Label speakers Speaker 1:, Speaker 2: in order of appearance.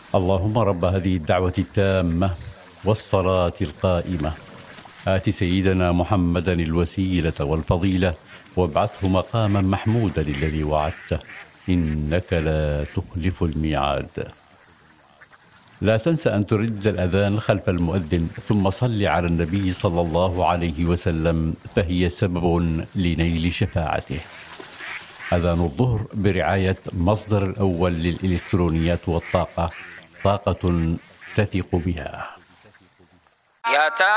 Speaker 1: اللهم رب هذه الدعوة التامة والصلاة القائمة آت سيدنا محمدا الوسيلة والفضيلة وابعثه مقاما محمودا الذي وعدته إنك لا تخلف الميعاد. لا تنسى أن تردد الأذان خلف المؤذن ثم صل على النبي صلى الله عليه وسلم فهي سبب لنيل شفاعته. أذان الظهر برعاية مصدر الأول للإلكترونيات والطاقة، طاقة تثق بها.